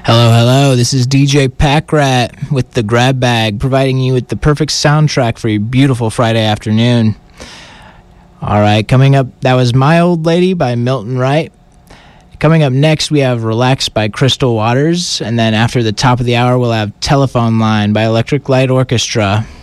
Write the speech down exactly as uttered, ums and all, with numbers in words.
Hello, hello. This is D J Packrat with the Grab Bag, providing you with the perfect soundtrack for your beautiful Friday afternoon. All right, coming up, that was My Old Lady by Milton Wright. Coming up next, we have Relax by Crystal Waters, and then after the top of the hour, we'll have Telephone Line by Electric Light Orchestra.